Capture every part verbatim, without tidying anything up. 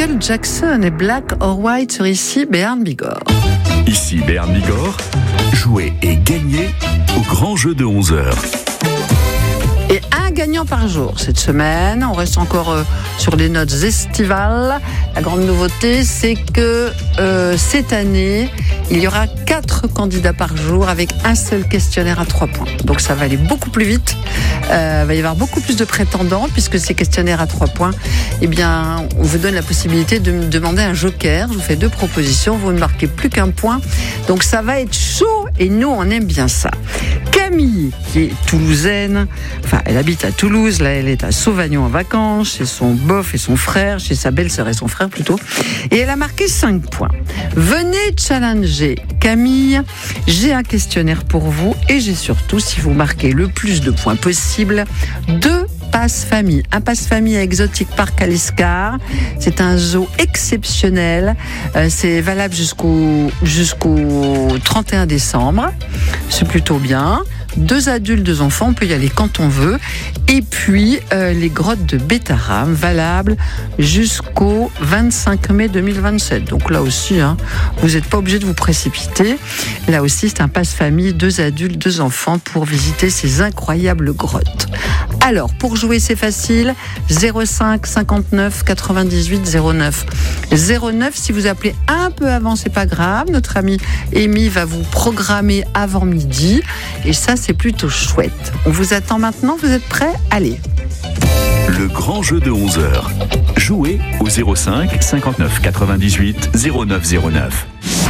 Michael Jackson et Black or White sur ici Béarn Bigorre. Ici Béarn Bigorre, jouez et gagnez au grand jeu de onze heures. Et un gagnant par jour cette semaine. On reste encore euh, sur les notes estivales. La grande nouveauté, c'est que euh, cette année, il y aura quatre candidats par jour avec un seul questionnaire à trois points. Donc ça va aller beaucoup plus vite. Euh, il va y avoir beaucoup plus de prétendants puisque ces questionnaires à trois points, eh bien, on vous donne la possibilité de me demander un joker. Je vous fais deux propositions. Vous ne marquez plus qu'un point. Donc ça va être chaud et nous, on aime bien ça. Camille, qui est toulousaine, enfin, elle habite à Toulouse, là, elle est à Sauvagnon en vacances, chez son bof et son frère, chez sa belle-sœur et son frère plutôt, et elle a marqué cinq points. Venez challenger Camille, j'ai un questionnaire pour vous, et j'ai surtout, si vous marquez le plus de points possible, deux passe-famille. Un passe-famille à Exotic Park à l'Escar. C'est un zoo exceptionnel. Euh, c'est valable jusqu'au, jusqu'au trente et un décembre. C'est plutôt bien. Deux adultes, deux enfants, on peut y aller quand on veut. Et puis, euh, les grottes de Bétaram, valables jusqu'au vingt-cinq mai deux mille vingt-sept. Donc là aussi, hein, vous n'êtes pas obligé de vous précipiter. Là aussi, c'est un passe-famille, deux adultes, deux enfants pour visiter ces incroyables grottes. Alors, pour jouer, c'est facile. zéro cinq cinquante-neuf quatre-vingt-dix-huit zéro neuf. zéro neuf, si vous appelez un peu avant, c'est pas grave. Notre ami Amy va vous programmer avant midi. Et ça, c'est plutôt chouette. On vous attend maintenant. Vous êtes prêts ? Allez. Le grand jeu de onze heures. Jouez au zéro cinq cinquante-neuf quatre-vingt-dix-huit zéro neuf zéro neuf.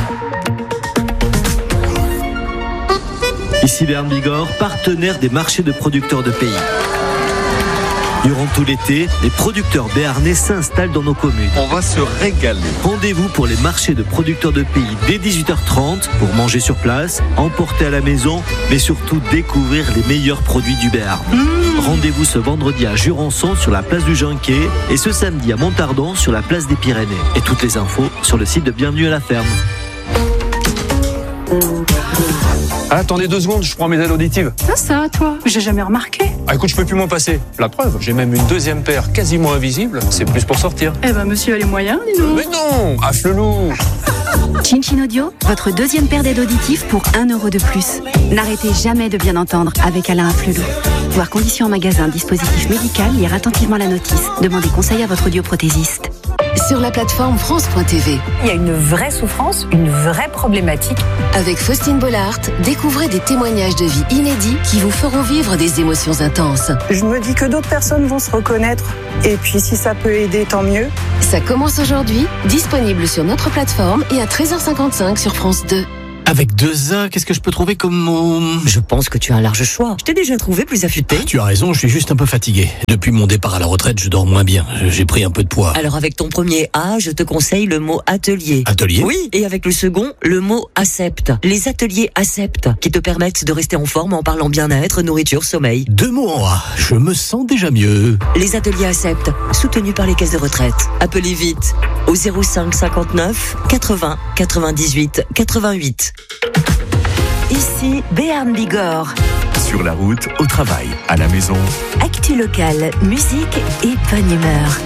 Ici Béarn Bigorre, partenaire des marchés de producteurs de pays. Durant tout l'été, les producteurs béarnais s'installent dans nos communes. On va se régaler. Rendez-vous pour les marchés de producteurs de pays dès dix-huit heures trente pour manger sur place, emporter à la maison, mais surtout découvrir les meilleurs produits du Béarn. Mmh. Rendez-vous ce vendredi à Jurançon sur la place du Junquet et ce samedi à Montardon sur la place des Pyrénées. Et toutes les infos sur le site de Bienvenue à la ferme. Ah, attendez deux secondes, je prends mes aides auditives. Ah ça, toi, j'ai jamais remarqué. Ah écoute, je peux plus m'en passer. La preuve, j'ai même une deuxième paire quasiment invisible. C'est plus pour sortir. Eh ben, monsieur a les moyens, dis donc. Mais non, affle-loup. Chin Chin Audio, votre deuxième paire d'aides auditives pour un euro de plus. N'arrêtez jamais de bien entendre avec Alain Afflelou. Voir conditions en magasin, dispositif médical, lire attentivement la notice. Demandez conseil à votre audioprothésiste. Sur la plateforme France point T V. Il y a une vraie souffrance, une vraie problématique. Avec Faustine Bollard, découvrez des témoignages de vie inédits qui vous feront vivre des émotions intenses. Je me dis que d'autres personnes vont se reconnaître. Et puis si ça peut aider, tant mieux. Ça commence aujourd'hui, disponible sur notre plateforme et à treize heures cinquante-cinq sur France deux. Avec deux A, qu'est-ce que je peux trouver comme mot ? Je pense que tu as un large choix. Je t'ai déjà trouvé plus affûté. Ah, tu as raison, je suis juste un peu fatigué. Depuis mon départ à la retraite, je dors moins bien. J'ai pris un peu de poids. Alors avec ton premier A, je te conseille le mot atelier. Atelier ? Oui, et avec le second, le mot accepte. Les ateliers accepte, qui te permettent de rester en forme en parlant bien-être, nourriture, sommeil. Deux mots en A, je me sens déjà mieux. Les ateliers accepte, soutenus par les caisses de retraite. Appelez vite au zéro cinq cinquante-neuf quatre-vingts quatre-vingt-dix-huit quatre-vingt-huit. Ici Béarn Bigorre. Sur la route, au travail, à la maison. Actu locale, musique et bonne humeur.